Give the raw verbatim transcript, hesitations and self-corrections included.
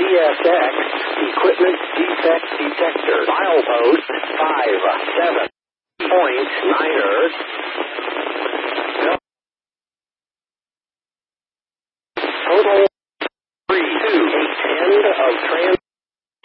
S X Equipment Defect Detector. Milepost five seven point niner. Total three two. End of trans.